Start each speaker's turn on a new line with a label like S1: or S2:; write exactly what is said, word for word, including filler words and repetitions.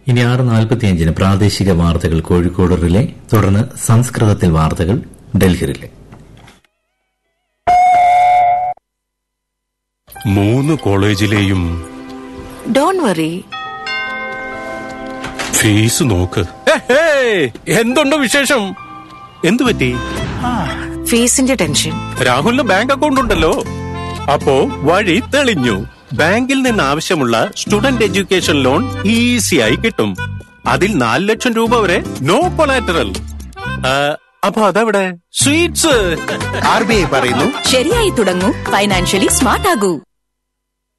S1: ഇനി ആറ് നാൽപ്പത്തിയഞ്ചിന് പ്രാദേശിക വാർത്തകൾ കോഴിക്കോട് റിലേ, തുടർന്ന് സംസ്കൃതത്തിൽ വാർത്തകൾ ഡൽഹി റിലേ.
S2: മൂന്ന് കോളേജിലെയും
S3: ഡോണ്ട് വറി,
S2: ഫീസ് നോക്ക്. എന്തുണ്ട് വിശേഷം? എന്തു പറ്റി?
S3: ഫീസിന്റെ ടെൻഷൻ.
S2: രാഹുലിന് ബാങ്ക് അക്കൗണ്ട് ഉണ്ടല്ലോ, അപ്പോ വഴി തെളിഞ്ഞു. ബാങ്കിൽ നിന്ന് ആവശ്യമുള്ള സ്റ്റുഡന്റ് എഡ്യൂക്കേഷൻ ലോൺ ഈസിയായി കിട്ടും. അതിൽ നാല് ലക്ഷം രൂപ വരെ നോ കൊളാറ്ററൽ. അപ്പൊ അതെവിടെ? സ്വീറ്റ്സ്. ആർ ബി ഐ പറയുന്നു,
S4: ശരിയായി തുടങ്ങൂ, ഫൈനാൻഷ്യലി സ്മാർട്ട് ആകൂ.